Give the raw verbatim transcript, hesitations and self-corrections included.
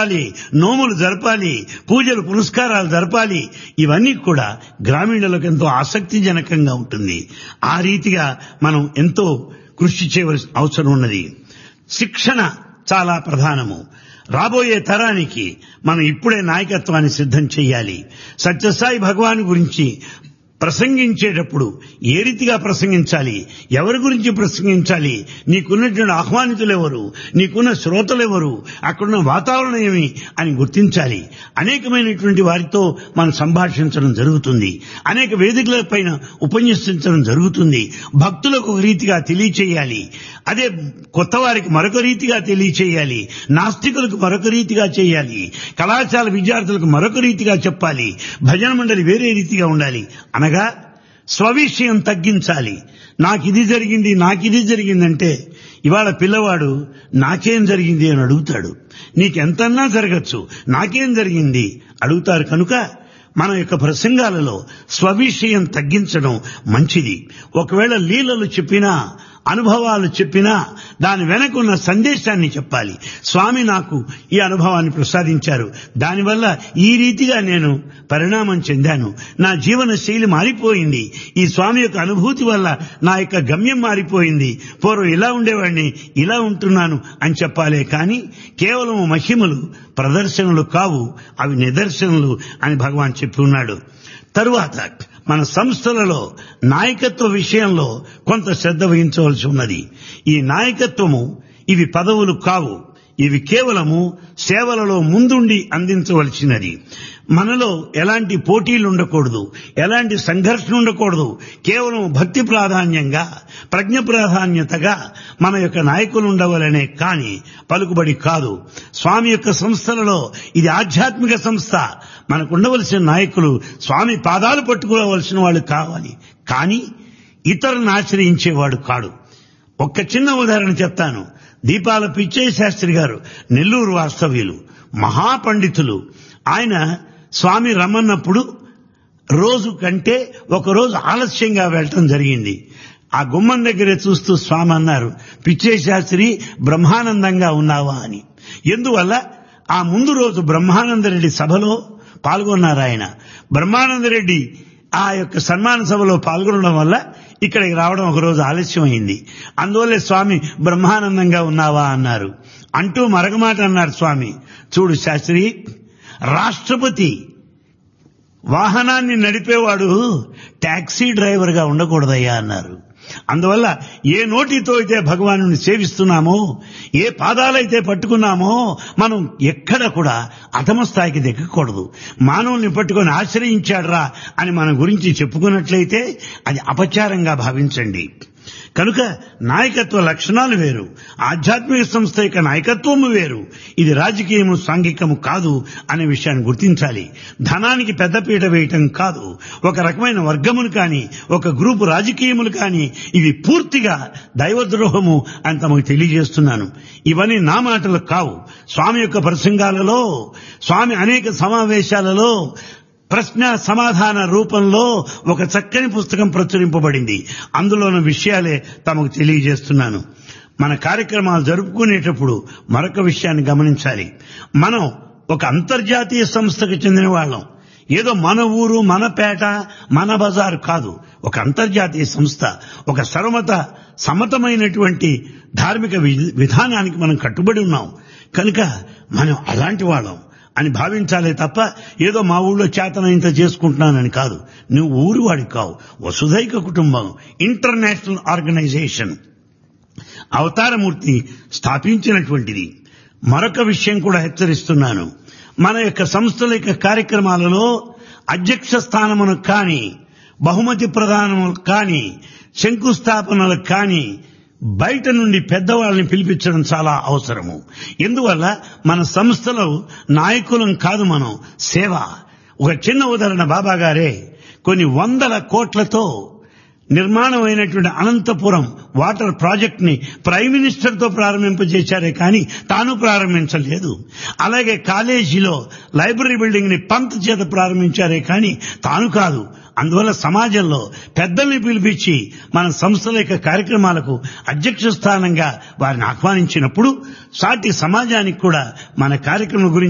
జరపాలి, నోములు జరపాలి, పూజలు పునస్కారాలు జరపాలి. ఇవన్నీ కూడా గ్రామీణులకు ఎంతో ఆసక్తిజనకంగా ఉంటుంది. ఆ రీతిగా మనం ఎంతో కృషి చేయవలసిన అవసరం ఉన్నది. శిక్షణ చాలా ప్రధానము. రాబోయే తరానికి మనం ఇప్పుడే నాయకత్వాన్ని సిద్ధం చేయాలి. సత్యసాయి భగవాన్ గురించి ప్రసంగించేటప్పుడు ఏ రీతిగా ప్రసంగించాలి, ఎవరి గురించి ప్రసంగించాలి, నీకున్నటువంటి ఆహ్వానితులు ఎవరు, నీకున్న శ్రోతలు ఎవరు, అక్కడున్న వాతావరణం ఏమి అని గుర్తించాలి. అనేకమైనటువంటి వారితో మనం సంభాషించడం జరుగుతుంది. అనేక వేదికల పైన ఉపన్యసించడం జరుగుతుంది. భక్తులకు ఒక రీతిగా తెలియచేయాలి, అదే కొత్త వారికి మరొక రీతిగా తెలియచేయాలి, నాస్తికులకు మరొక రీతిగా చేయాలి, కళాశాల విద్యార్థులకు మరొక రీతిగా చెప్పాలి, భజన మండలి వేరే రీతిగా ఉండాలి. అనగా స్వవిషయం తగ్గించాలి. నాకిది జరిగింది నాకిది జరిగిందంటే ఇవాళ పిల్లవాడు నాకేం జరిగింది అని అడుగుతాడు. నీకెంతన్నా జరగచ్చు, నాకేం జరిగింది అడుగుతారు. కనుక మన యొక్క ప్రసంగాలలో స్వవిషయం తగ్గించడం మంచిది. ఒకవేళ లీలలు చెప్పినా, అనుభవాలు చెప్పినా దాని వెనకున్న సందేశాన్ని చెప్పాలి. స్వామి నాకు ఈ అనుభవాన్ని ప్రసాదించారు, దానివల్ల ఈ రీతిగా నేను పరిణామం చెందాను, నా జీవన శైలి మారిపోయింది, ఈ స్వామి యొక్క అనుభూతి వల్ల నా యొక్క గమ్యం మారిపోయింది, పూర్వం ఇలా ఉండేవాడిని ఇలా ఉంటున్నాను అని చెప్పాలే కానీ కేవలం మహిమలు ప్రదర్శనలు కావు, అవి నిదర్శనలు అని భగవాన్ చెప్పి ఉన్నాడు. తరువాత మన సంస్థలలో నాయకత్వ విషయంలో కొంత శ్రద్ధ వహించవలసి ఉన్నది. ఈ నాయకత్వము ఇవి పదవులు కావు, ఇవి కేవలము సేవలలో ముందుండి అందించవలసినది. మనలో ఎలాంటి పోటీలు ఉండకూడదు, ఎలాంటి సంఘర్షణ ఉండకూడదు. కేవలం భక్తి ప్రాధాన్యంగా, ప్రజ్ఞ ప్రాధాన్యతగా మన యొక్క నాయకులు ఉండవలనే కాని పలుకుబడి కాదు. స్వామి యొక్క సంస్థలలో ఇది ఆధ్యాత్మిక సంస్థ. మనకు ఉండవలసిన నాయకులు స్వామి పాదాలు పట్టుకోవలసిన వాళ్ళు కావాలి, కానీ ఇతరులను ఆశ్రయించేవాడు కాడు. ఒక్క చిన్న ఉదాహరణ చెప్తాను. దీపాల పిచ్చయ్య శాస్త్రి గారు నెల్లూరు వాస్తవ్యులు, మహాపండితులు. ఆయన స్వామి రమ్మన్నప్పుడు రోజు కంటే ఒకరోజు ఆలస్యంగా వెళ్ళటం జరిగింది. ఆ గుమ్మం దగ్గరే చూస్తూ స్వామి అన్నారు, పిచ్చయ్య శాస్త్రి బ్రహ్మానందంగా ఉన్నావా అని. ఎందువల్ల ఆ ముందు రోజు బ్రహ్మానందరెడ్డి సభలో పాల్గొన్నారు. ఆయన బ్రహ్మానందరెడ్డి ఆ యొక్క సన్మాన సభలో పాల్గొనడం వల్ల ఇక్కడికి రావడం ఒకరోజు ఆలస్యమైంది. అందువల్లే స్వామి బ్రహ్మానందంగా ఉన్నావా అన్నారు. అంటూ మరొక మాట అన్నారు స్వామి, చూడు శాస్త్రి, రాష్ట్రపతి వాహనాన్ని నడిపేవాడు టాక్సీ డ్రైవర్గా ఉండకూడదయ్యా అన్నారు. అందువల్ల ఏ నోటితో అయితే భగవాను సేవిస్తున్నామో, ఏ పాదాలైతే పట్టుకున్నామో మనం ఎక్కడ కూడా అధమ స్థాయికి దిగకూడదు. మానవుల్ని పట్టుకొని ఆశ్రయించాడురా అని మన గురించి చెప్పుకున్నట్లయితే అది అపచారంగా భావించండి. కనుక నాయకత్వ లక్షణాలు వేరు, ఆధ్యాత్మిక సంస్థ యొక్క నాయకత్వము వేరు. ఇది రాజకీయము సాంఘికము కాదు అనే విషయాన్ని గుర్తించాలి. ధనానికి పెద్దపీట వేయటం కాదు. ఒక రకమైన వర్గములు కానీ, ఒక గ్రూపు రాజకీయములు కానీ ఇవి పూర్తిగా దైవద్రోహము అని తమకు తెలియజేస్తున్నాను. ఇవన్నీ నా మాటలు కావు. స్వామి యొక్క ప్రసంగాలలో, స్వామి అనేక సమావేశాలలో ప్రశ్న సమాధాన రూపంలో ఒక చక్కని పుస్తకం ప్రచురింపబడింది. అందులోని విషయాలే తమకు తెలియజేస్తున్నాను. మన కార్యక్రమాలు జరుపుకునేటప్పుడు మరొక విషయాన్ని గమనించాలి. మనం ఒక అంతర్జాతీయ సంస్థకు చెందిన వాళ్ళం. ఏదో మన ఊరు, మన పేట, మన బజారు కాదు. ఒక అంతర్జాతీయ సంస్థ, ఒక సర్వమత సమతమైనటువంటి ధార్మిక విధానానికి మనం కట్టుబడి ఉన్నాం. కనుక మనం అలాంటి వాళ్ళం అని భావించాలే తప్ప ఏదో మా ఊళ్ళో చేతనంత చేసుకుంటున్నానని కాదు. నువ్వు ఊరి వాడి కావు. వసుధైక కుటుంబం ఇంటర్నేషనల్ ఆర్గనైజేషన్ అవతారమూర్తి స్థాపించినటువంటిది. మరొక విషయం కూడా హెచ్చరిస్తున్నాను. మన యొక్క సంస్థల యొక్క కార్యక్రమాలలో అధ్యక్ష స్థానమును కానీ, బహుమతి ప్రదానములు కానీ, శంకుస్థాపనలకు కానీ బయట నుండి పెద్దవాళ్ళని పిలిపించడం చాలా అవసరము. ఎందువల్ల మన సంస్థలో నాయకులం కాదు, మనం సేవ. ఒక చిన్న ఉదాహరణ, బాబా గారే కొన్ని వందల కోట్లతో నిర్మాణమైనటువంటి అనంతపురం వాటర్ ప్రాజెక్ట్ ని ప్రైమ్ మినిస్టర్ తో ప్రారంభింపజేశారే కానీ తాను ప్రారంభించలేదు. అలాగే కాలేజీలో లైబ్రరీ బిల్డింగ్ ని పంత్ చేత ప్రారంభించారే కానీ తాను కాదు. అందువల్ల సమాజంలో పెద్దల్ని పిలిపించి మన సంస్థల యొక్క కార్యక్రమాలకు అధ్యక్ష స్థానంగా వారిని ఆహ్వానించినప్పుడు సాటి సమాజానికి కూడా మన కార్యక్రమం గురించి